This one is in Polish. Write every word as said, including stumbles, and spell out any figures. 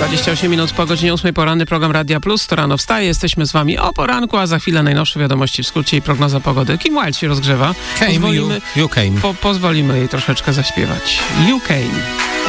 dwadzieścia osiem minut po godzinie ósmej, poranny program Radia Plus. To rano wstaje, jesteśmy z wami o poranku, a za chwilę najnowsze wiadomości w skrócie i prognoza pogody. Kim Wilde się rozgrzewa. Came, pozwolimy, you, you came. Po, pozwolimy jej troszeczkę zaśpiewać. You came.